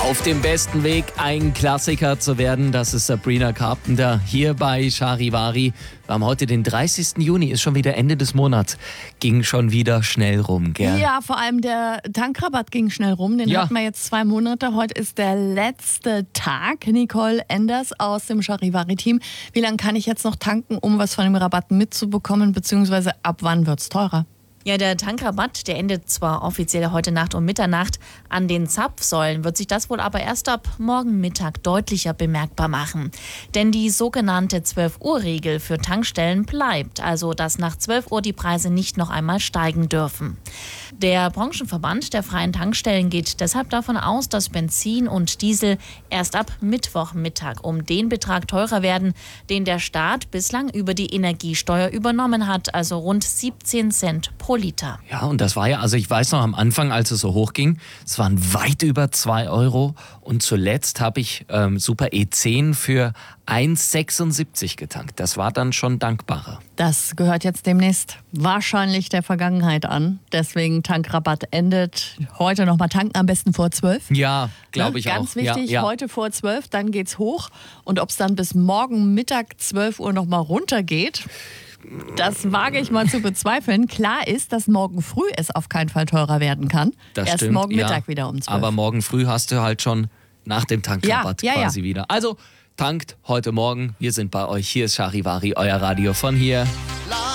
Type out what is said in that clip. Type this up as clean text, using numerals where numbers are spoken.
Auf dem besten Weg, ein Klassiker zu werden. Das ist Sabrina Carpenter hier bei Charivari. Wir haben heute den 30. Juni, ist schon wieder Ende des Monats. Ging schon wieder schnell rum, gell? Ja, vor allem der Tankrabatt ging schnell rum. Den hatten wir jetzt 2 Monate. Heute ist der letzte Tag. Nicole Enders aus dem Charivari-Team. Wie lange kann ich jetzt noch tanken, um was von dem Rabatt mitzubekommen? Beziehungsweise ab wann wird es teurer? Ja, der Tankrabatt, der endet zwar offiziell heute Nacht um Mitternacht. An den Zapfsäulen wird sich das wohl aber erst ab morgen Mittag deutlicher bemerkbar machen. Denn die sogenannte 12-Uhr-Regel für Tankstellen bleibt, also dass nach 12 Uhr die Preise nicht noch einmal steigen dürfen. Der Branchenverband der freien Tankstellen geht deshalb davon aus, dass Benzin und Diesel erst ab Mittwochmittag um den Betrag teurer werden, den der Staat bislang über die Energiesteuer übernommen hat, also rund 17 Cent pro Liter. Ja, und das war ja, also ich weiß noch am Anfang, als es so hoch ging, es waren weit über 2 Euro und zuletzt habe ich Super E10 für 1,76 getankt. Das war dann schon dankbarer. Das gehört jetzt demnächst wahrscheinlich der Vergangenheit an. Deswegen Tankrabatt endet. Heute nochmal tanken, am besten vor 12. Ja, glaube ich auch. Ganz wichtig, ja. heute vor 12, dann geht's hoch. Und ob es dann bis morgen Mittag 12 Uhr nochmal runtergeht, das wage ich mal zu bezweifeln. Klar ist, dass morgen früh es auf keinen Fall teurer werden kann. Das Erst stimmt, morgen ja. Mittag wieder um 12. Aber morgen früh hast du halt schon nach dem Tankrabatt quasi wieder. Also tankt heute Morgen. Wir sind bei euch. Hier ist Charivari, euer Radio von hier.